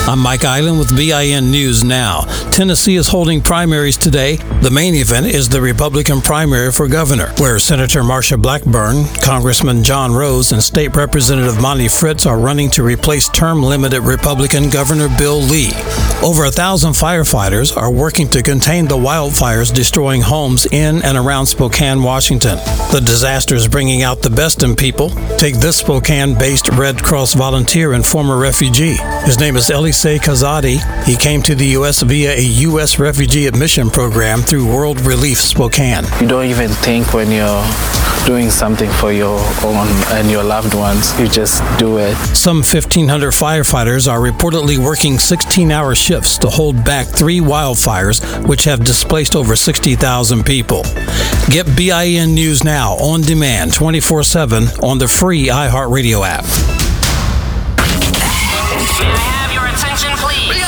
I'm Mike Island with BIN News Now. Tennessee is holding primaries today. The main event is the Republican primary for governor, where Senator Marsha Blackburn, Congressman John Rose, and State Representative Monty Fritz are running to replace term-limited Republican Governor Bill Lee. Over 1,000 firefighters are working to contain the wildfires destroying homes in and around Spokane, Washington. The disaster is bringing out the best in people. Take this Spokane-based Red Cross volunteer and former refugee. His name is Elisei Kazadi. He came to the U.S. via a U.S. refugee admission program through World Relief Spokane. You don't even think when you're doing something for your own and your loved ones. You just do it. Some 1,500 firefighters are reportedly working 16-hour shifts to hold back 3 wildfires, which have displaced over 60,000 people. Get BIN News Now on demand 24/7 on the free iHeartRadio app.